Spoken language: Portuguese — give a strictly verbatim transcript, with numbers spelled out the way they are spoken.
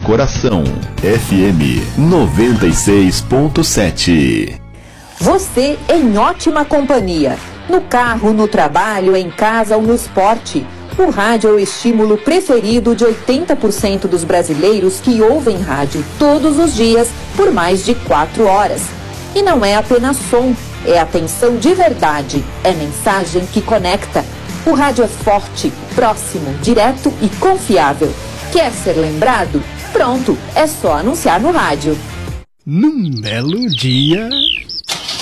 coração. F M noventa e seis ponto sete. Você em ótima companhia. No carro, no trabalho, em casa ou no esporte. O rádio é o estímulo preferido de oitenta por cento dos brasileiros que ouvem rádio todos os dias por mais de quatro horas. E não é apenas som, é atenção de verdade, é mensagem que conecta. O rádio é forte, próximo, direto e confiável. Quer ser lembrado? Pronto, é só anunciar no rádio. Num belo dia...